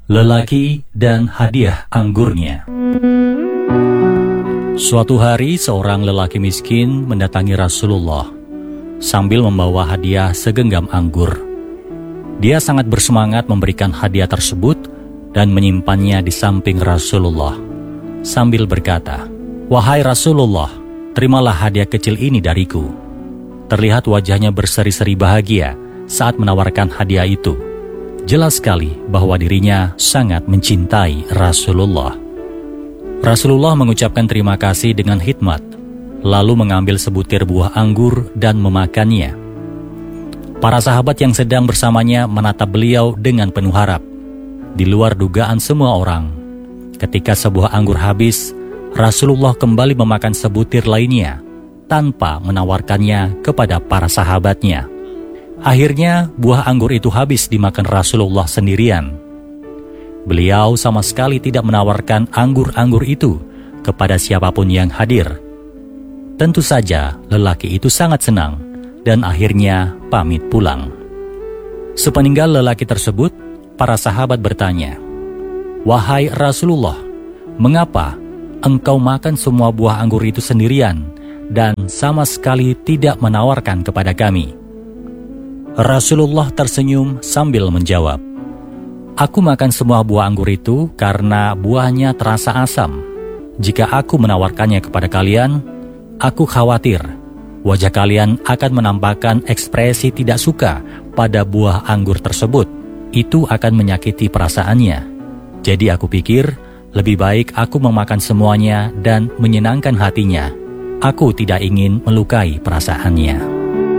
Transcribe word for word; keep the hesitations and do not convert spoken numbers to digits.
Lelaki dan hadiah anggurnya. Suatu hari seorang lelaki miskin mendatangi Rasulullah sambil membawa hadiah segenggam anggur. Dia sangat bersemangat memberikan hadiah tersebut dan menyimpannya di samping Rasulullah sambil berkata, "Wahai Rasulullah, terimalah hadiah kecil ini dariku." Terlihat wajahnya berseri-seri bahagia saat menawarkan hadiah itu. Jelas sekali bahwa dirinya sangat mencintai Rasulullah. Rasulullah mengucapkan terima kasih dengan hikmat, lalu mengambil sebutir buah anggur dan memakannya. Para sahabat yang sedang bersamanya menatap beliau dengan penuh harap. Di luar dugaan semua orang, ketika sebuah anggur habis, Rasulullah kembali memakan sebutir lainnya tanpa menawarkannya kepada para sahabatnya. Akhirnya, buah anggur itu habis dimakan Rasulullah sendirian. Beliau sama sekali tidak menawarkan anggur-anggur itu kepada siapapun yang hadir. Tentu saja, lelaki itu sangat senang dan akhirnya pamit pulang. Sepeninggal lelaki tersebut, para sahabat bertanya, "Wahai Rasulullah, mengapa engkau makan semua buah anggur itu sendirian dan sama sekali tidak menawarkan kepada kami?" Rasulullah tersenyum sambil menjawab, "Aku makan semua buah anggur itu karena buahnya terasa asam. Jika aku menawarkannya kepada kalian, aku khawatir wajah kalian akan menampakkan ekspresi tidak suka pada buah anggur tersebut. Itu akan menyakiti perasaannya. Jadi aku pikir lebih baik aku memakan semuanya dan menyenangkan hatinya. Aku tidak ingin melukai perasaannya."